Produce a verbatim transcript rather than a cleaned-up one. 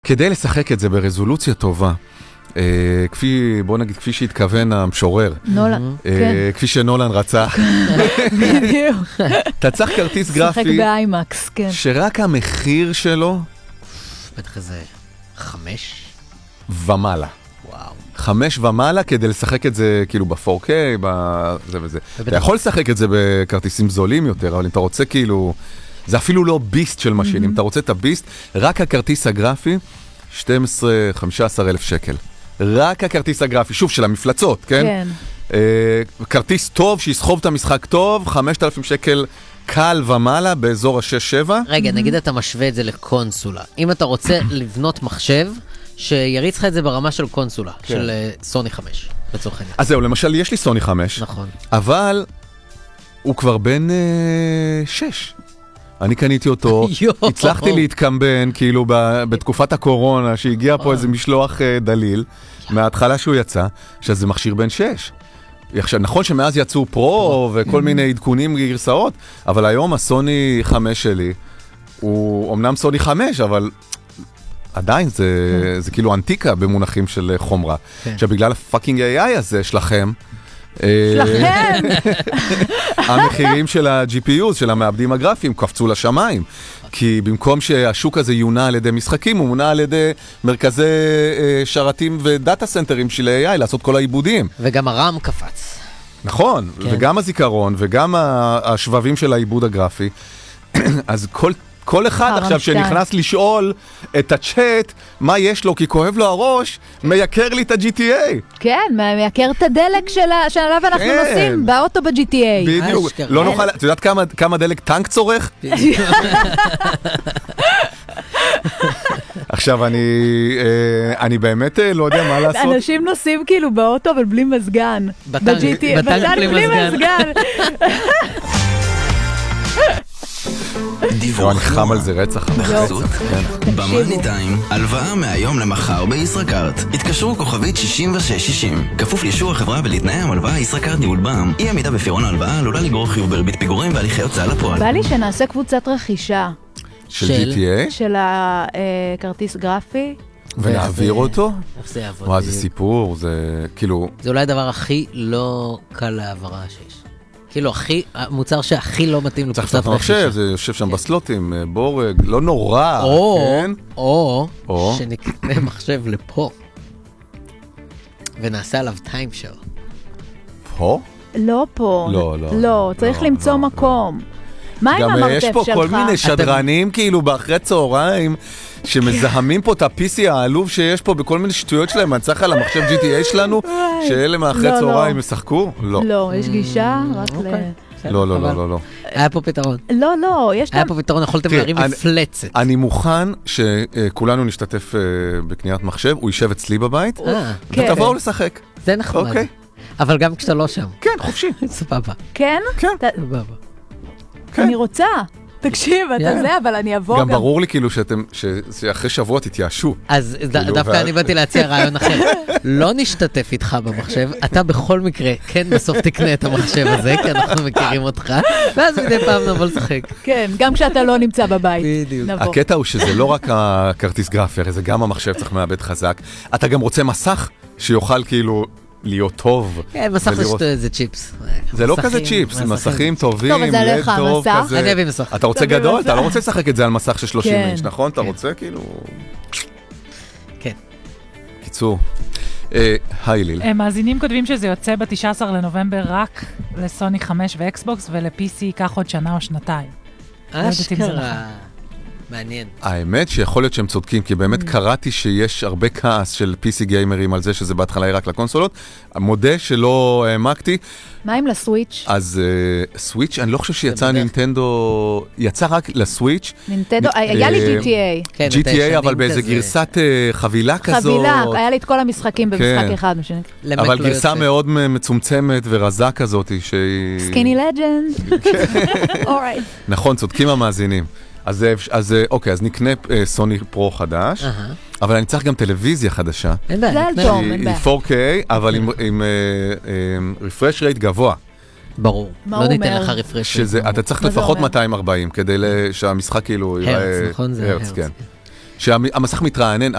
כדי לשחק את זה ברזולוציה טובה, כפי, בוא נגיד, כפי שהתכוון המשורר. נולן, כן. כפי שנולן רצה. בדיוק. אתה צריך כרטיס גרפי. שחק באיימקס, כן. שרק המחיר שלו... בטח איזה חמש? ומעלה. וואו. חמש ומעלה כדי לשחק את זה כאילו ב-פור קיי, בזה וזה. אתה יכול לשחק את זה בכרטיסים זולים יותר, אבל אם אתה רוצה כאילו... זה אפילו לא ביסט של משין. אם אתה רוצה את הביסט, רק הכרטיס הגרפי, שתים עשרה חמישה עשר אלף שקל. רק הכרטיס הגרפי, שוב, של המפלצות, כן? כן. אה, כרטיס טוב, שיסחוב את המשחק טוב, חמשת אלפים שקל קל ומעלה, באזור ה-שש שבע. רגע, נגיד אתה משווה את זה לקונסולה. אם אתה רוצה לבנות מחשב, שיריץ לך את זה ברמה של קונסולה, כן. של uh, סוני חמש, לצורך העניין. אז זהו, למשל, יש לי סוני חמש. נכון. אבל הוא כבר בן אה, שש. אני קניתי אותו, הצלחתי להתקמבן, כאילו, ב- בתקופת הקורונה, שהגיע פה איזה משלוח אה, דליל, מההתחלה שהוא יצא, שזה מכשיר בן שש. עכשיו, נכון שמאז יצאו פרו וכל מיני עדכונים גרסאות, אבל היום הסוני חמש שלי, הוא אמנם סוני חמש, אבל עדיין זה, זה כאילו אנטיקה במונחים של חומרה. עכשיו, בגלל הפאקינג איי איי הזה שלכם, שלכם! המחירים של ה-ג'י פי יו, של המעבדים הגרפיים, קפצו לשמיים. כי במקום שהשוק הזה יונה על ידי משחקים, הוא מונה על ידי מרכזי שרתים ודאטה סנטרים של איי איי, לעשות כל העיבודים. וגם הרם קפץ. נכון, כן. וגם הזיכרון, וגם השבבים של העיבוד הגרפי. אז כל... כל אחד עכשיו שנכנס לשאול את הצ'אט מה יש לו, כי כואב לו הראש, מייקר לי את ה-ג'י טי איי. כן, מייקר את הדלק שעליו אנחנו נוסעים באוטו ב-ג'י טי איי. בדיוק. לא נוכל, את יודעת כמה דלק טנק צורך? עכשיו אני, אני באמת לא יודע מה לעשות. אנשים נוסעים כאילו באוטו אבל בלי מזגן. בטנק בלי מזגן. דיווח אני חם על זה רצח. בחסות במאני טיים, הלוואה מהיום למחר בישראכרט. התקשרו כוכבית שישים ושש שישים. כפוף לאישור החברה ולתנאי המלוואה ישראכרט ניהול בע"מ. אי עמידה בפירעון ההלוואה עלולה לגרור חיוב בריבית פיגורים והליכי הוצאה לפועל. בא לי שנעשה קבוצת רכישה. של ג'י טי איי? של הכרטיס גרפי. ולהעביר אותו? איך זה יעבוד? וואי, זה סיפור, זה כאילו... זה אולי הדבר הכי לא קל להעברה שיש. כאילו, המוצר שהכי לא מתאים לקבוצת רכישה. צריך לחשב, זה יושב שם בסלוטים, בורג, לא נורא, כן? או, שנקנה מחשב לפה, ונעשה עליו טיימשר. פה? לא פה. לא, לא. לא, צריך למצוא מקום. מה עם המרתף שלך? גם יש פה כל מיני שדרנים, כאילו, באחרי צהריים, שמזהמים פה את ה-פי סי העלוב שיש פה בכל מיני שטויות שלהם, אני צריך על המחשב ג'י טי איי שלנו, שאלה מאחרי צהריים ישחקו? לא. לא, יש גישה רק ל... לא, לא, לא, לא. היה פה פתרון. לא, לא, יש... היה פה פתרון, יכולתם להרים מפלצת. אני מוכן שכולנו נשתתף בקניית מחשב, הוא יישב אצלי בבית, ותבואו לשחק. זה נחמד. אבל גם כשאתה לא שם. כן, חופשי. סבבה. כן? כן. סבבה. אני רוצה. תקשיב, אתה זה, אבל אני אבוא גם... גם ברור לי כאילו שאתם, שאחרי שבוע תתייאשו. אז דווקא אני באתי להציע רעיון אחר. לא נשתתף איתך במחשב, אתה בכל מקרה, כן, בסוף תקנה את המחשב הזה, כי אנחנו מכירים אותך, ואז מדי פעם נבוא לשחק. כן, גם כשאתה לא נמצא בבית. בדיוק. הקטע הוא שזה לא רק הכרטיס גרפי, זה גם המחשב צריך מעבד חזק. אתה גם רוצה מסך שיוכל כאילו... להיות טוב. כן, מסך זה צ'יפס. זה לא כזה צ'יפס, זה מסכים טובים. טוב, אז עליך המסך. אני אביא מסך. אתה רוצה גדול? אתה לא רוצה לשחק את זה על מסך של שלושים אינץ', נכון? אתה רוצה כאילו... כן. קיצור. היי ליל. מאזינים כותבים שזה יוצא ב-תשעה עשר לנובמבר רק לסוני חמש ואקסבוקס, ול-פי סי ייקח עוד שנה או שנתיים. אשכרה. מעניין. האמת שיכול להיות שהם צודקים, כי באמת קראתי שיש הרבה כעס של פי סי גיימרים על זה שזה בהתחלה היא רק לקונסולות. מודה שלא העמקתי. מה עם לסוויץ'? אז סוויץ', אני לא חושב שיצא נינטנדו, יצא רק לסוויץ'. נינטנדו, היה לי ג'י טי איי. ג'י טי איי, אבל באיזה גרסת חבילה כזאת. חבילה, היה לי את כל המשחקים במשחק אחד. אבל גרסה מאוד מצומצמת ורזה כזאת, שהיא... סקיני לג'נד. אורייט. נכון, צודקים המאזינים. אז, אז אוקיי, אז נקנה סוני פרו חדש, אבל אני צריך גם טלוויזיה חדשה. אין בעיה, נקנה. היא פור קיי, אבל עם רפרש רייט גבוה. ברור, לא ניתן לך רפרש רייט. אתה צריך לפחות מאתיים וארבעים, כדי שהמשחק כאילו... הרץ, נכון? זה הרץ, כן. שהמסך מתרענן,